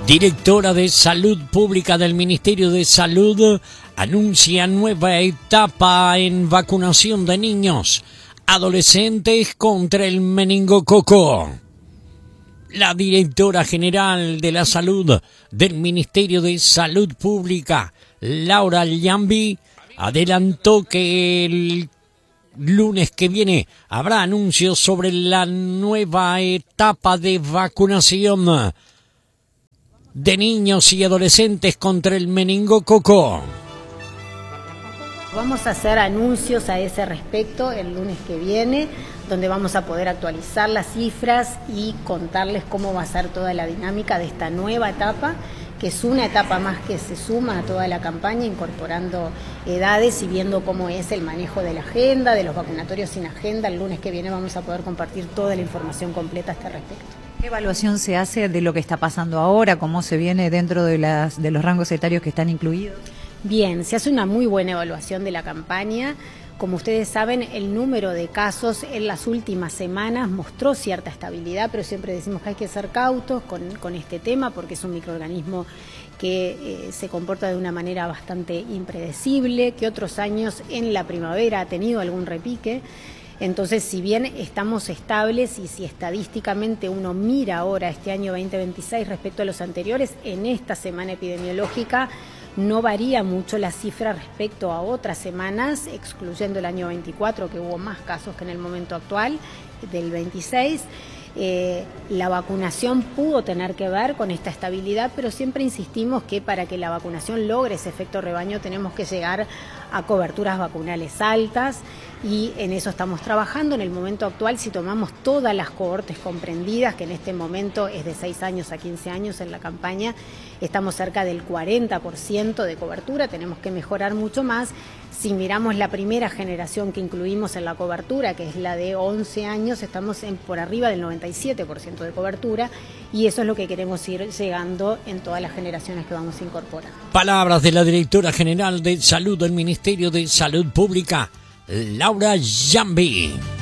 Directora de Salud Pública del Ministerio de Salud anuncia nueva etapa en vacunación de niños, adolescentes contra el meningococo. La directora general de la Salud del Ministerio de Salud Pública, Laura Llambi, adelantó que el lunes que viene habrá anuncios sobre la nueva etapa de vacunación de niños y adolescentes contra el meningococo. Vamos a hacer anuncios a ese respecto el lunes que viene, donde vamos a poder actualizar las cifras y contarles cómo va a ser toda la dinámica de esta nueva etapa, que es una etapa más que se suma a toda la campaña, incorporando edades y viendo cómo es el manejo de la agenda, de los vacunatorios sin agenda. El lunes que viene vamos a poder compartir toda la información completa a este respecto. ¿Qué evaluación se hace de lo que está pasando ahora? ¿Cómo se viene dentro de los rangos etarios que están incluidos? Bien, se hace una muy buena evaluación de la campaña. Como ustedes saben, el número de casos en las últimas semanas mostró cierta estabilidad, pero siempre decimos que hay que ser cautos con este tema porque es un microorganismo que se comporta de una manera bastante impredecible, que otros años en la primavera ha tenido algún repique. Entonces, si bien estamos estables y si estadísticamente uno mira ahora este año 2026 respecto a los anteriores, en esta semana epidemiológica no varía mucho la cifra respecto a otras semanas, excluyendo el año 24, que hubo más casos que en el momento actual, del 26. La vacunación pudo tener que ver con esta estabilidad, pero siempre insistimos que para que la vacunación logre ese efecto rebaño tenemos que llegar a coberturas vacunales altas y en eso estamos trabajando. En el momento actual, si tomamos todas las cohortes comprendidas, que en este momento es de 6 años a 15 años en la campaña, estamos cerca del 40% de cobertura, tenemos que mejorar mucho más. Si miramos la primera generación que incluimos en la cobertura, que es la de 11 años, estamos por arriba del 97% de cobertura y eso es lo que queremos ir llegando en todas las generaciones que vamos a incorporar. Palabras de la directora general de Salud del Ministerio de Salud Pública, Laura Llambi.